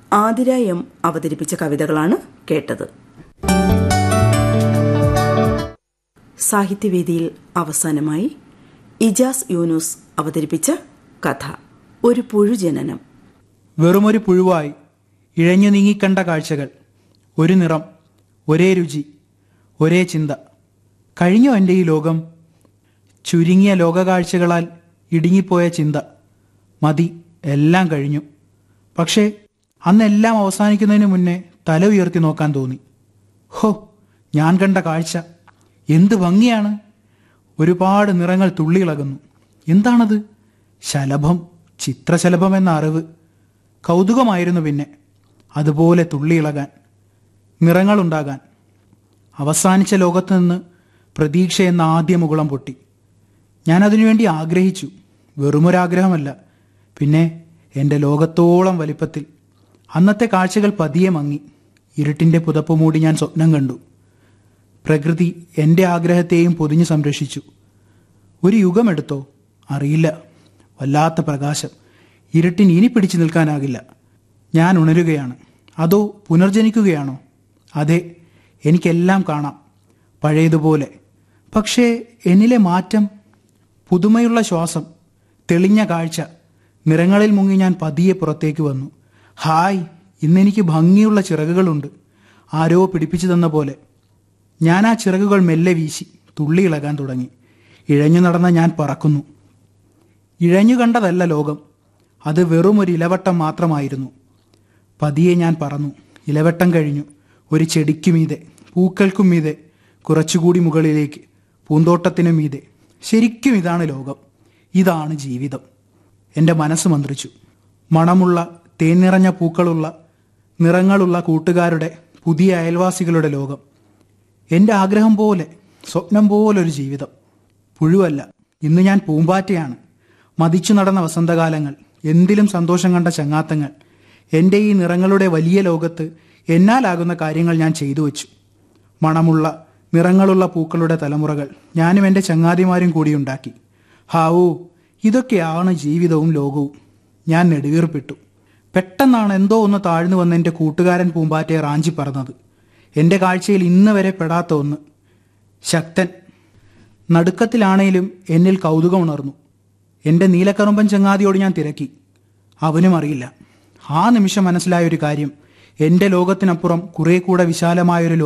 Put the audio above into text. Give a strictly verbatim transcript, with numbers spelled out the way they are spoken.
Athira M അവതരിപ്പിച്ച കവിതകളാണ് കേട്ടത്. സാഹിത്യവേദിയിൽ അവസാനമായി ഇജാസ് യൂനുസ് അവതരിപ്പിച്ച കഥ ഒരു പുഴുജനനം. വെറുമൊരു പുഴുവായി ഇഴഞ്ഞു നീങ്ങിക്കണ്ട കാഴ്ചകൾ, ഒരു നിറം, ഒരേ രുചി, ഒരേ ചിന്ത. കഴിഞ്ഞോ എൻ്റെ ഈ ലോകം? ചുരുങ്ങിയ ലോകകാഴ്ചകളാൽ ഇടുങ്ങിപ്പോയ ചിന്ത. മതി, എല്ലാം കഴിഞ്ഞു. പക്ഷേ അന്നെല്ലാം അവസാനിക്കുന്നതിന് മുന്നേ തല ഉയർത്തി നോക്കാൻ തോന്നി. ഹോ, ഞാൻ കണ്ട കാഴ്ച എന്ത് ഭംഗിയാണ്! ഒരുപാട് നിറങ്ങൾ തുള്ളിയിളകുന്നു. എന്താണത്? ശലഭം, ചിത്രശലഭം എന്ന അറിവ്. കൗതുകമായിരുന്നു പിന്നെ അതുപോലെ തുള്ളിയിളകാൻ, നിറങ്ങളുണ്ടാകാൻ. അവസാനിച്ച ലോകത്ത് നിന്ന് പ്രതീക്ഷ എന്ന ആദ്യ മുകുളം പൊട്ടി. ഞാനതിനുവേണ്ടി ആഗ്രഹിച്ചു. വെറുമൊരാഗ്രഹമല്ല, പിന്നെ എൻ്റെ ലോകത്തോളം വലിപ്പത്തിൽ. അന്നത്തെ കാഴ്ചകൾ പതിയെ മങ്ങി. ഇരുട്ടിൻ്റെ പുതപ്പ് മൂടി ഞാൻ സ്വപ്നം കണ്ടു. പ്രകൃതി എൻ്റെ ആഗ്രഹത്തെയും പൊതിഞ്ഞു സംരക്ഷിച്ചു. ഒരു യുഗമെടുത്തോ അറിയില്ല. വല്ലാത്ത പ്രകാശം. ഇരുട്ടിന് ഇനി പിടിച്ചു നിൽക്കാനാകില്ല. ഞാൻ ഉണരുകയാണ്. അതോ പുനർജനിക്കുകയാണോ? അതെ, എനിക്കെല്ലാം കാണാം പഴയതുപോലെ. പക്ഷേ എന്നിലെ മാറ്റം, പുതുമയുള്ള ശ്വാസം, തെളിഞ്ഞ കാഴ്ച. നിറങ്ങളിൽ മുങ്ങി ഞാൻ പതിയെ പുറത്തേക്ക് വന്നു. ഹായ്, ഇന്നെനിക്ക് ഭംഗിയുള്ള ചിറകുകളുണ്ട്. ആരോ പിടിപ്പിച്ചു തന്ന പോലെ. ഞാൻ ആ ചിറകുകൾ മെല്ലെ വീശി തുള്ളിയിളകാൻ തുടങ്ങി. ഇഴഞ്ഞു നടന്ന ഞാൻ പറക്കുന്നു. ഇഴഞ്ഞു കണ്ടതല്ല ലോകം, അത് വെറും ഒരു ഇലവട്ടം മാത്രമായിരുന്നു. പതിയെ ഞാൻ പറന്നു. ഇലവട്ടം കഴിഞ്ഞു. ഒരു ചെടിക്കു മീതെ, പൂക്കൾക്കും മീതെ, കുറച്ചുകൂടി മുകളിലേക്ക്, പൂന്തോട്ടത്തിനു മീതെ. ശരിക്കും ഇതാണ് ലോകം, ഇതാണ് ജീവിതം. എൻ്റെ മനസ്സ് മന്ത്രിച്ചു. മണമുള്ള, തേൻ നിറഞ്ഞ പൂക്കളുള്ള, നിറങ്ങളുള്ള കൂട്ടുകാരുടെ, പുതിയ അയൽവാസികളുടെ ലോകം. എൻ്റെ ആഗ്രഹം പോലെ, സ്വപ്നം പോലൊരു ജീവിതം. പുഴുവല്ല, ഇന്ന് ഞാൻ പൂമ്പാറ്റയാണ്. മതിച്ചു നടന്ന വസന്തകാലങ്ങൾ, എന്തിലും സന്തോഷം കണ്ട ചങ്ങാത്തങ്ങൾ. എൻ്റെ ഈ നിറങ്ങളുടെ വലിയ ലോകത്ത് എന്നാലാകുന്ന കാര്യങ്ങൾ ഞാൻ ചെയ്തു വച്ചു. മണമുള്ള, നിറങ്ങളുള്ള പൂക്കളുടെ തലമുറകൾ ഞാനും എൻ്റെ ചങ്ങാതിമാരും കൂടി ഉണ്ടാക്കി. ഹാവൂ, ഇതൊക്കെയാണ് ജീവിതവും ലോകവും. ഞാൻ നെടുവീർപ്പിട്ടു. പെട്ടെന്നാണ് എന്തോ ഒന്ന് താഴ്ന്നു വന്ന് എൻ്റെ കൂട്ടുകാരൻ പൂമ്പാറ്റയെ റാഞ്ചി പറന്നത്. എൻ്റെ കാഴ്ചയിൽ ഇന്ന് വരെ പെടാത്ത ഒന്ന്. ശക്തൻ. നടുക്കത്തിലാണേലും എന്നിൽ കൗതുകം ഉണർന്നു. എൻ്റെ നീലക്കറുമ്പൻ ചങ്ങാതിയോട് ഞാൻ തിരക്കി. അവനും അറിയില്ല. ആ നിമിഷം മനസ്സിലായൊരു കാര്യം, എൻ്റെ ലോകത്തിനപ്പുറം കുറേ കൂടെ വിശാലമായൊരു